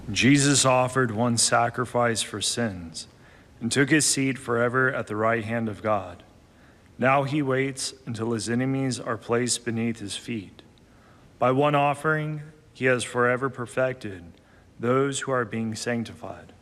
Jesus offered one sacrifice for sins and took his seat forever at the right hand of God. Now he waits until his enemies are placed beneath his feet. By one offering, he has forever perfected those who are being sanctified.